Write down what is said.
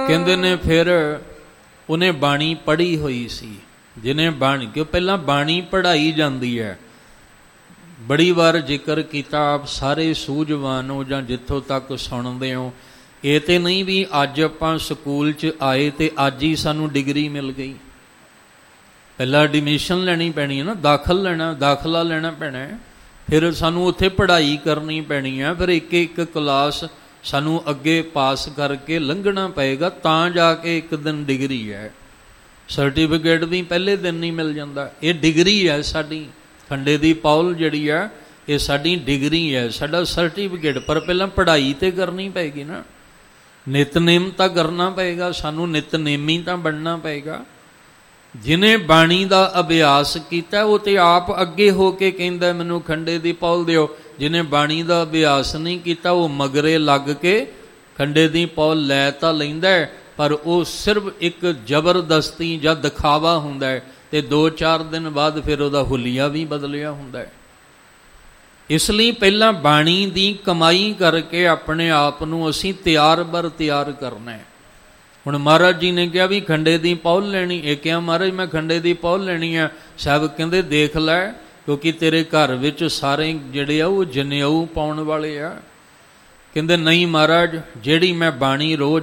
ਕਹਿੰਦੇ ਨੇ ਫਿਰ ਉਹਨੇ ਬਾਣੀ ਪੜ੍ਹੀ ਹੋਈ ਸੀ, ਜਿਹਨੇ ਬਾਣੀ, ਕਿਉਂ ਪਹਿਲਾਂ ਬਾਣੀ ਪੜ੍ਹਾਈ ਜਾਂਦੀ ਹੈ। ਬੜੀ ਵਾਰ ਜ਼ਿਕਰ ਕੀਤਾ, ਆਪ ਸਾਰੇ ਸੂਝਵਾਨ ਹੋ ਜਾਂ ਜਿੱਥੋਂ ਤੱਕ ਸੁਣਦੇ ਹੋ, ਇਹ ਤਾਂ ਨਹੀਂ ਵੀ ਅੱਜ ਆਪਾਂ ਸਕੂਲ 'ਚ ਆਏ ਅਤੇ ਅੱਜ ਹੀ ਸਾਨੂੰ ਡਿਗਰੀ ਮਿਲ ਗਈ। ਪਹਿਲਾਂ ਐਡਮਿਸ਼ਨ ਲੈਣੀ ਪੈਣੀ ਹੈ ਨਾ, ਦਾਖਲਾ ਲੈਣਾ ਪੈਣਾ, ਫਿਰ ਸਾਨੂੰ ਉੱਥੇ ਪੜ੍ਹਾਈ ਕਰਨੀ ਪੈਣੀ ਹੈ, ਫਿਰ ਇੱਕ ਇੱਕ ਕਲਾਸ ਸਾਨੂੰ ਅੱਗੇ ਪਾਸ ਕਰਕੇ ਲੰਘਣਾ ਪਏਗਾ, ਤਾਂ ਜਾ ਕੇ ਇੱਕ ਦਿਨ ਡਿਗਰੀ ਹੈ। ਸਰਟੀਫਿਕੇਟ ਵੀ ਪਹਿਲੇ ਦਿਨ ਨਹੀਂ ਮਿਲ ਜਾਂਦਾ। ਇਹ ਡਿਗਰੀ ਹੈ ਸਾਡੀ, ਖੰਡੇ ਦੀ ਪੌਲ ਜਿਹੜੀ ਆ, ਇਹ ਸਾਡੀ ਡਿਗਰੀ ਹੈ, ਸਾਡਾ ਸਰਟੀਫਿਕੇਟ। ਪਰ ਪਹਿਲਾਂ ਪੜ੍ਹਾਈ ਤਾਂ ਕਰਨੀ ਪਏਗੀ ਨਾ, ਨਿਤਨੇਮ ਤਾਂ ਕਰਨਾ ਪਏਗਾ, ਸਾਨੂੰ ਨਿਤਨੇਮੀ ਤਾਂ ਬਣਨਾ ਪਏਗਾ। ਜਿਹਨੇ ਬਾਣੀ ਦਾ ਅਭਿਆਸ ਕੀਤਾ ਉਹ ਤੇ ਆਪ ਅੱਗੇ ਹੋ ਕੇ ਕਹਿੰਦਾ ਮੈਨੂੰ ਖੰਡੇ ਦੀ ਪੌਲ ਦਿਓ। ਜਿਹਨੇ ਬਾਣੀ ਦਾ ਅਭਿਆਸ ਨਹੀਂ ਕੀਤਾ ਉਹ ਮਗਰੇ ਲੱਗ ਕੇ ਖੰਡੇ ਦੀ ਪੌਲ ਲੈ ਤਾਂ ਲੈਂਦਾ, ਪਰ ਉਹ ਸਿਰਫ ਇੱਕ ਜ਼ਬਰਦਸਤੀ ਜਾਂ ਦਿਖਾਵਾ ਹੁੰਦਾ ਹੈ, ਅਤੇ 2-4 ਦਿਨ ਬਾਅਦ ਫਿਰ ਉਹਦਾ ਹੁਲੀਆ ਵੀ ਬਦਲਿਆ ਹੁੰਦਾ ਹੈ। ਇਸ ਲਈ ਪਹਿਲਾਂ ਬਾਣੀ ਦੀ ਕਮਾਈ ਕਰਕੇ ਆਪਣੇ ਆਪ ਨੂੰ ਅਸੀਂ ਤਿਆਰ ਕਰਨਾ ਹੈ। ਹੁਣ ਮਹਾਰਾਜ ਜੀ ਨੇ ਕਿਹਾ ਵੀ ਖੰਡੇ ਦੀ ਪੌਲ ਲੈਣੀ, ਇਹ ਕਿਹਾ ਮਹਾਰਾਜ ਮੈਂ ਖੰਡੇ ਦੀ ਪੌਲ ਲੈਣੀ ਆ। ਸਾਹਿਬ ਕਹਿੰਦੇ ਦੇਖ ਲੈ, ਕਿਉਂਕਿ ਤੇਰੇ ਘਰ ਵਿੱਚ ਸਾਰੇ ਜਿਹੜੇ ਆ ਉਹ ਜਨੇਊ ਪਾਉਣ ਵਾਲੇ ਆ। ਕਹਿੰਦੇ ਨਹੀਂ ਮਹਾਰਾਜ, ਜਿਹੜੀ ਮੈਂ ਬਾਣੀ ਰੋਜ਼